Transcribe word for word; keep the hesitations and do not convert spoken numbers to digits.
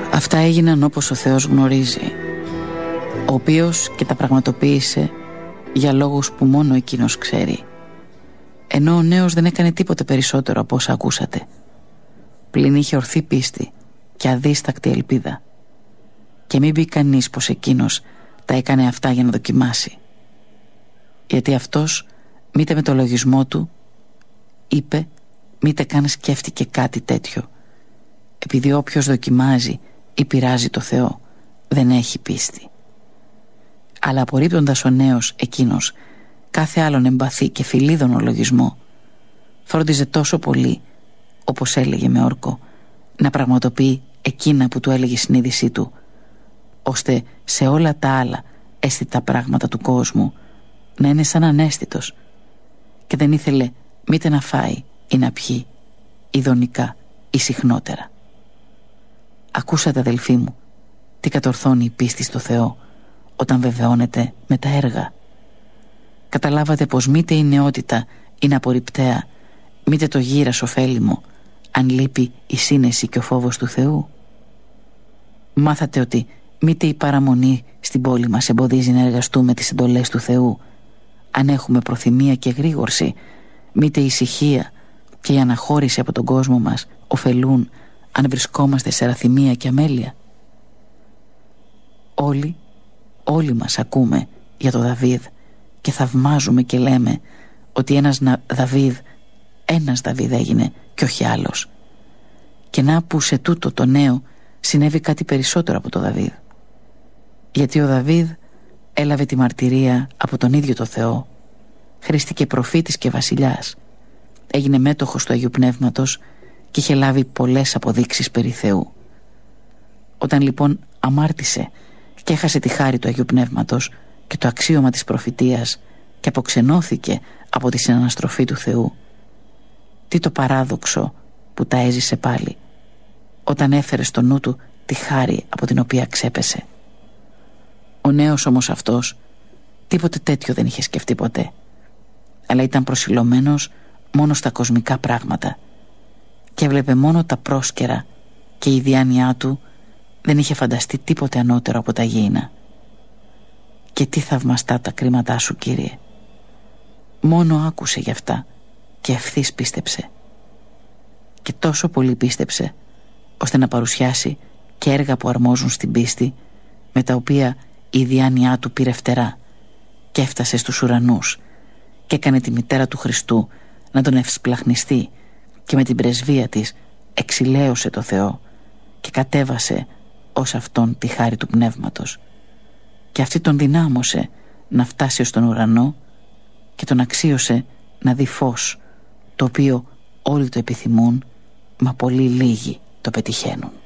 Αυτά έγιναν όπως ο Θεός γνωρίζει, ο οποίος και τα πραγματοποίησε για λόγους που μόνο εκείνος ξέρει, ενώ ο νέος δεν έκανε τίποτε περισσότερο από όσα ακούσατε, πλην είχε ορθή πίστη και αδίστακτη ελπίδα. Και μην πει κανείς πως εκείνος τα έκανε αυτά για να δοκιμάσει, γιατί αυτός μήτε με το λογισμό του είπε, μήτε καν σκέφτηκε κάτι τέτοιο, επειδή όποιος δοκιμάζει ή πειράζει το Θεό δεν έχει πίστη. Αλλά απορρίπτοντας ο νέος εκείνος κάθε άλλον εμπαθή και φιλίδωνο λογισμό, φρόντιζε τόσο πολύ, όπως έλεγε με όρκο, να πραγματοποιεί εκείνα που του έλεγε η συνείδησή του, ώστε σε όλα τα άλλα αίσθητα πράγματα του κόσμου να είναι σαν αναίσθητος, και δεν ήθελε μήτε να φάει ή να πιει, ειδονικά ή συχνότερα. Ακούσατε, αδελφοί μου, τι κατορθώνει η πίστη στο Θεό όταν βεβαιώνεται με τα έργα. Καταλάβατε πως μήτε η νεότητα είναι απορριπταία, μήτε το γύρας ωφέλιμο, αν λείπει η σύνεση και ο φόβος του Θεού. Μάθατε ότι μήτε η παραμονή στην πόλη μας εμποδίζει να εργαστούμε τις εντολές του Θεού, αν έχουμε προθυμία και γρήγορση, μήτε η ησυχία και η αναχώρηση από τον κόσμο μας ωφελούν αν βρισκόμαστε σε ραθυμία και αμέλεια. Όλοι, όλοι μας ακούμε για το Δαβίδ και θαυμάζουμε και λέμε ότι ένας Δαβίδ, ένας Δαβίδ έγινε και όχι άλλος. Και να που σε τούτο το νέο συνέβη κάτι περισσότερο από το Δαβίδ. Γιατί ο Δαβίδ έλαβε τη μαρτυρία από τον ίδιο το Θεό, χρήστηκε προφήτης και βασιλιάς, έγινε μέτοχος του Αγίου Πνεύματος και είχε λάβει πολλές αποδείξεις περί Θεού. Όταν λοιπόν αμάρτησε και έχασε τη χάρη του Αγίου Πνεύματος και το αξίωμα της προφητείας και αποξενώθηκε από τη συναναστροφή του Θεού, τι το παράδοξο που τα έζησε πάλι όταν έφερε στο νου του τη χάρη από την οποία ξέπεσε. Ο νέος όμως αυτός τίποτε τέτοιο δεν είχε σκεφτεί ποτέ, αλλά ήταν προσιλωμένος μόνο στα κοσμικά πράγματα και έβλεπε μόνο τα πρόσκαιρα, και η διάνοιά του δεν είχε φανταστεί τίποτε ανώτερο από τα γήινα. Και τι θαυμαστά τα κρίματά σου, Κύριε. Μόνο άκουσε γι' αυτά και ευθύς πίστεψε. Και τόσο πολύ πίστεψε ώστε να παρουσιάσει και έργα που αρμόζουν στην πίστη, με τα οποία η διάνοιά του πήρε φτερά και έφτασε στους ουρανούς και έκανε τη μητέρα του Χριστού να τον ευσπλαχνιστεί, και με την πρεσβεία της εξηλαίωσε το Θεό και κατέβασε ως αυτόν τη χάρη του Πνεύματος, και αυτή τον δυνάμωσε να φτάσει ως τον ουρανό και τον αξίωσε να δει φως, το οποίο όλοι το επιθυμούν, μα πολύ λίγοι το πετυχαίνουν.